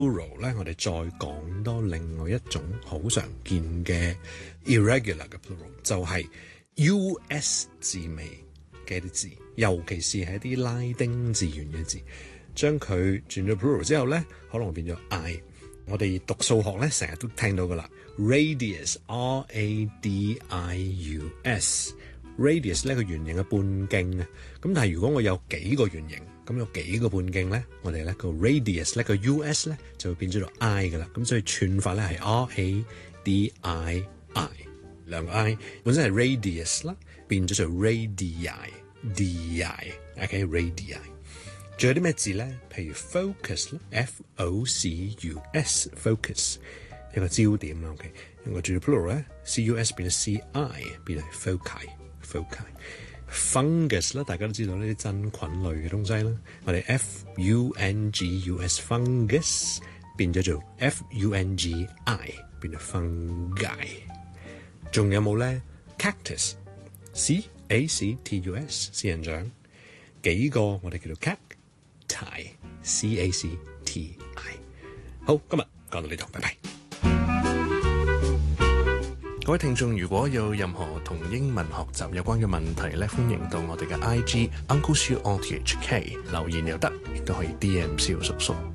plural 咧，我哋再講多另外一種好常見嘅 irregular 嘅 plural， 就係 US 字尾嘅一啲字，尤其是係一啲拉丁字元嘅字，將佢轉咗 plural 之後咧，可能會變咗 I。我哋讀數學咧，成日都聽到噶啦 ，radius radius 呢個圓形嘅半徑啊。咁但係如果我有幾個圓形，咁有幾個半徑咧，我哋咧個 radius 咧個 US 咧就會變咗做 I 噶啦。咁所以串法咧係 radii， 兩個 I 本身係 radius 啦，變咗做 radii， radii。仲有啲咩字咧？譬如 focus 啦 ，focus focus 一個焦點啦。OK， 一個轉咗 plural 咧 ，cus 變咗 ci 變係 foci。fungus 啦，大家都知道呢啲真菌類嘅東西啦。我哋 fungus fungus 變咗做 fungi 變咗 fungi。仲有冇咧 ？cactus cactus 仙人掌，幾個我哋叫做 cacti cacti。好，今日講到呢度，拜拜。各位聽眾，如果有任何同英文學習有關嘅問題咧，歡迎到我哋嘅 IG Uncle Siu on THK 留言又得，亦都可以 DM 蕭叔叔。